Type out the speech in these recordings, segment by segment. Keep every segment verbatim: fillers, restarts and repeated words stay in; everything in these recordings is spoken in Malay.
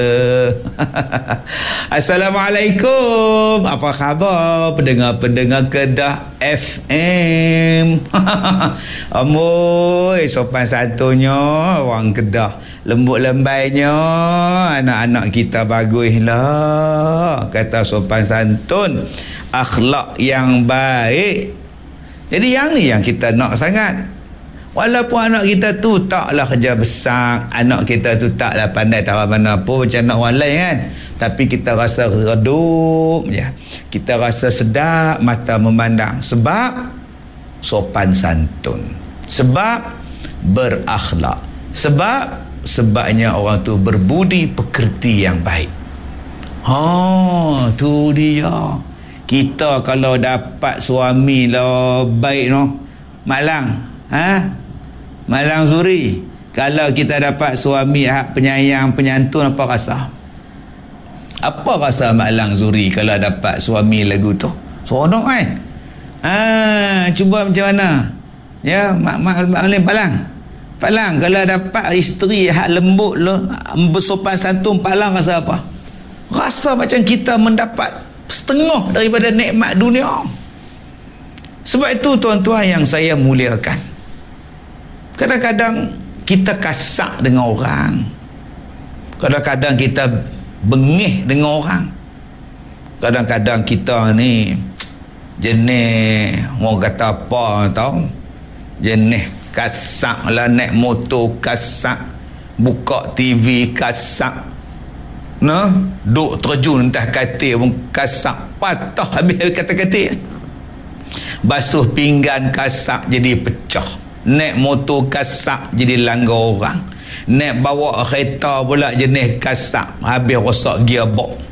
Assalamualaikum. Apa khabar pendengar-pendengar Kedah F M? Amoy, sopan santunnya orang Kedah, lembut lembainya anak-anak kita baguslah. Kata sopan santun, akhlak yang baik. Jadi yang ni yang kita nak sangat. Walaupun anak kita tu taklah kerja besar, anak kita tu taklah pandai tahu mana pun macam anak orang lain kan, tapi kita rasa redup je, kita rasa sedap mata memandang sebab sopan santun, sebab berakhlak, sebab sebabnya orang tu berbudi pekerti yang baik. Ha, tu dia. Kita kalau dapat suami lah baik noh, Malang, ha? Malang Zuri, kalau kita dapat suami hak penyayang, penyantun, apa rasa? Apa rasa Malang Zuri kalau dapat suami lagu tu? Seronok kan? Ah, cuba macam mana? Ya, mak mak mak Palang. Palang kalau dapat isteri hak lembut lo, bersopan santun, Palang rasa apa? Rasa macam kita mendapat setengah daripada nikmat dunia. Sebab itu tuan-tuan yang saya muliakan, kadang-kadang kita kasar dengan orang, kadang-kadang kita bengih dengan orang, kadang-kadang kita ni jenis orang kata apa tahu, jenis kasar lah, naik motor kasar, buka T V kasar, nah, duk terjun entah katil pun kasar, patah habis kata-kata, basuh pinggan kasar jadi pecah, naik motor kasak jadi langgar orang, naik bawa kereta pula jenis kasak habis rosak gearbox.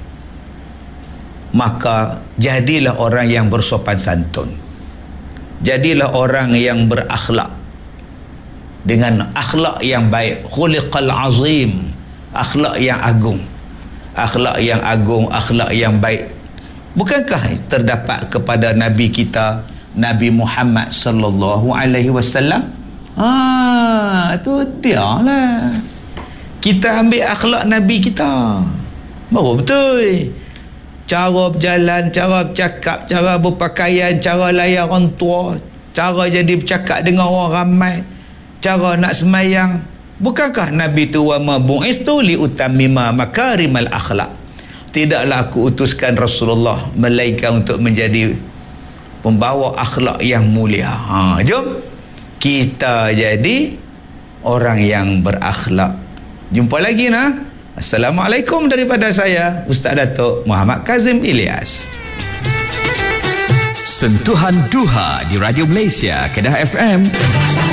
Maka jadilah orang yang bersopan santun, jadilah orang yang berakhlak dengan akhlak yang baik. Khuliqal azim, akhlak yang agung, akhlak yang agung, akhlak yang baik. Bukankah terdapat kepada Nabi kita Nabi Muhammad sallallahu alaihi wasallam? Ah, tu dia lah. Kita ambil akhlak Nabi kita, baru betul. Cara berjalan, cara bercakap, cara berpakaian, cara layan orang tua, cara jadi bercakap dengan orang ramai, cara nak semayang. Bukankah Nabi tu wa ma bu'istu li utammima makarimal akhlak? Tidaklah aku utuskan Rasulullah melainkan untuk menjadi pembawa akhlak yang mulia. Ha, jom kita jadi orang yang berakhlak. Jumpa lagi nah. Assalamualaikum daripada saya, Ustaz Datuk Muhammad Kazim Ilyas. Sentuhan Duha di Radio Malaysia Kedah F M.